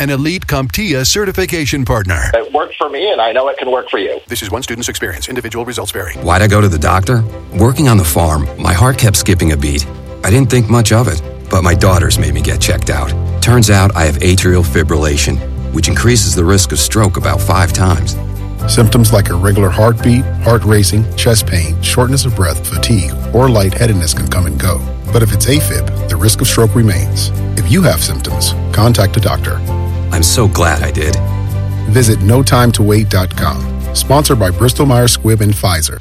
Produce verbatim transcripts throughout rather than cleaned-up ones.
an elite CompTIA certification partner. It worked for me, and I know it can work for you. This is one student's experience. Individual results vary. Why'd I go to the doctor? Working on the farm, my heart kept skipping a beat. I didn't think much of it, but my daughters made me get checked out. Turns out I have atrial fibrillation, which increases the risk of stroke about five times. Symptoms like irregular heartbeat, heart racing, chest pain, shortness of breath, fatigue, or lightheadedness can come and go. But if it's AFib, the risk of stroke remains. If you have symptoms, contact a doctor. I'm so glad I did. Visit no time to wait dot com. Sponsored by Bristol Myers Squibb and Pfizer.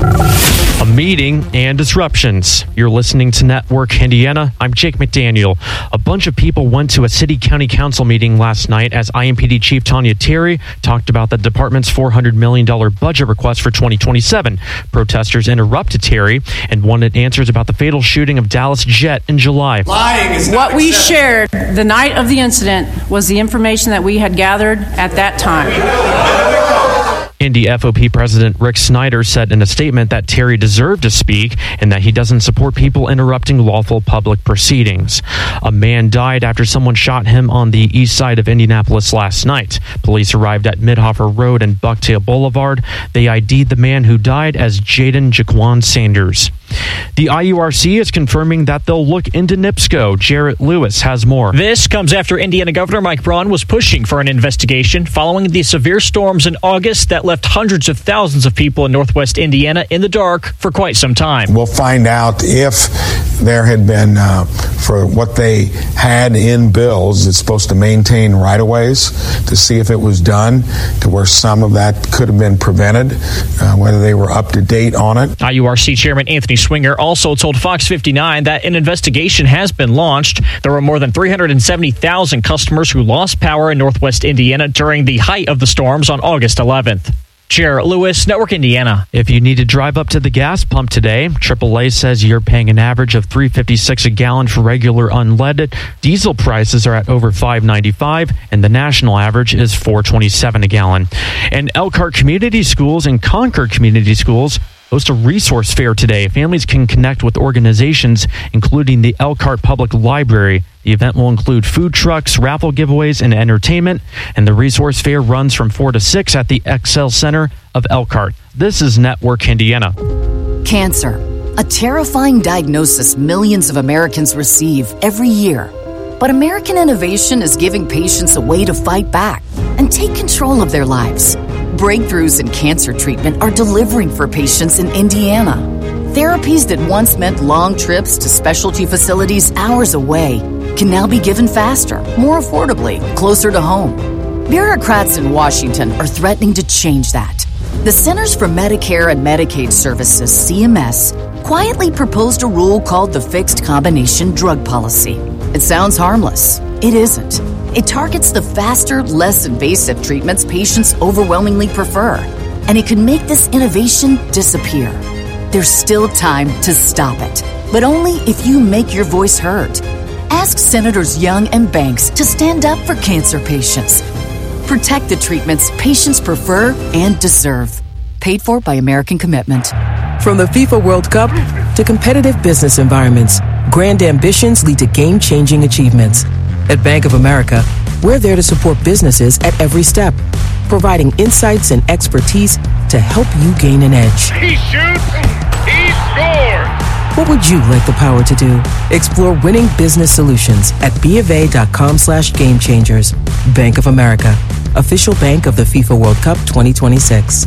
A meeting and disruptions. You're listening to Network Indiana. I'm Jake McDaniel. A bunch of people went to a city county council meeting last night as I M P D Chief Tanya Terry talked about the department's four hundred million dollars budget request for twenty twenty-seven. Protesters interrupted Terry and wanted answers about the fatal shooting of Dallas Jet in July. Lying is not What we acceptable. shared the night of the incident was the information that we had gathered at that time. Indy F O P President Rick Snyder said in a statement that Terry deserved to speak and that he doesn't support people interrupting lawful public proceedings. A man died after someone shot him on the east side of Indianapolis last night. Police arrived at Midhofer Road and Bucktail Boulevard. They I D'd the man who died as Jaden Jaquan Sanders. The I U R C is confirming that they'll look into NIPSCO. Jarrett Lewis has more. This comes after Indiana Governor Mike Braun was pushing for an investigation following the severe storms in August that left hundreds of thousands of people in northwest Indiana in the dark for quite some time. We'll find out if there had been, uh, for what they had in bills, it's supposed to maintain right-of-ways, to see if it was done to where some of that could have been prevented, uh, whether they were up to date on it. I U R C Chairman Anthony Swinger also told Fox fifty-nine that an investigation has been launched. There were more than three hundred seventy thousand customers who lost power in northwest Indiana during the height of the storms on August eleventh. Jarrett Lewis, Network Indiana. If you need to drive up to the gas pump today, triple A says you're paying an average of three dollars and fifty-six cents a gallon for regular unleaded. Diesel prices are at over five dollars and ninety-five cents, and the national average is four dollars and twenty-seven cents a gallon. And Elkhart Community Schools and Concord Community Schools host a resource fair today. Families can connect with organizations, including the Elkhart Public Library. The event will include food trucks, raffle giveaways, and entertainment. And the resource fair runs from four to six at the Excel Center of Elkhart. This is Network Indiana. Cancer, a terrifying diagnosis millions of Americans receive every year. But American innovation is giving patients a way to fight back and take control of their lives. Breakthroughs in cancer treatment are delivering for patients in Indiana. Therapies that once meant long trips to specialty facilities hours away can now be given faster, more affordably, closer to home. Bureaucrats in Washington are threatening to change that. The Centers for Medicare and Medicaid Services, C M S, quietly proposed a rule called the Fixed Combination Drug Policy. It sounds harmless. It isn't. It targets the faster, less invasive treatments patients overwhelmingly prefer, and it could make this innovation disappear. There's still time to stop it, but only if you make your voice heard. Ask Senators Young and Banks to stand up for cancer patients. Protect the treatments patients prefer and deserve. Paid for by American Commitment. From the FIFA World Cup to competitive business environments, grand ambitions lead to game-changing achievements. At Bank of America, we're there to support businesses at every step, providing insights and expertise to help you gain an edge. He shoots, he scores! What would you like the power to do? Explore winning business solutions at bofa.com slash game changers. Bank of America, official bank of the FIFA World Cup twenty twenty-six.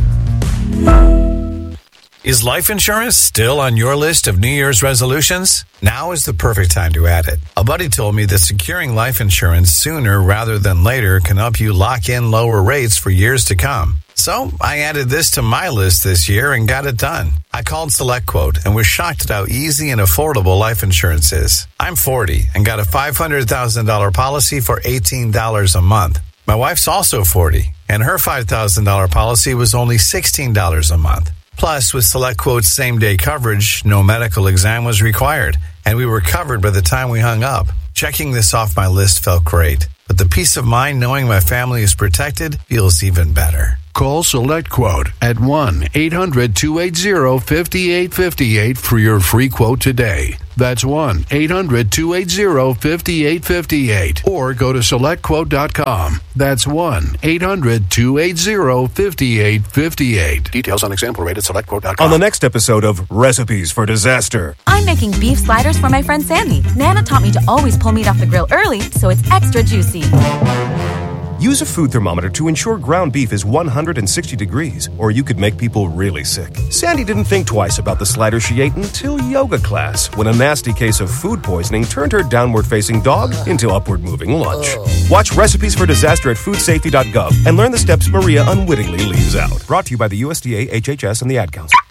Is life insurance still on your list of New Year's resolutions? Now is the perfect time to add it. A buddy told me that securing life insurance sooner rather than later can help you lock in lower rates for years to come. So I added this to my list this year and got it done. I called SelectQuote and was shocked at how easy and affordable life insurance is. I'm forty and got a five hundred thousand dollars policy for eighteen dollars a month. My wife's also forty, and her five thousand dollars policy was only sixteen dollars a month. Plus, with SelectQuote's same-day coverage, no medical exam was required, and we were covered by the time we hung up. Checking this off my list felt great, but the peace of mind knowing my family is protected feels even better. Call SelectQuote at one eight hundred two eight zero five eight five eight for your free quote today. That's one eight hundred two eight zero five eight five eight. Or go to select quote dot com. That's one eight hundred two eight zero five eight five eight. Details on example rate at select quote dot com. On the next episode of Recipes for Disaster. I'm making beef sliders for my friend Sandy. Nana taught me to always pull meat off the grill early so it's extra juicy. Use a food thermometer to ensure ground beef is one hundred sixty degrees, or you could make people really sick. Sandy didn't think twice about the slider she ate until yoga class, when a nasty case of food poisoning turned her downward-facing dog into upward-moving lunch. Watch Recipes for Disaster at food safety dot gov and learn the steps Maria unwittingly leaves out. Brought to you by the U S D A, H H S, and the Ad Council.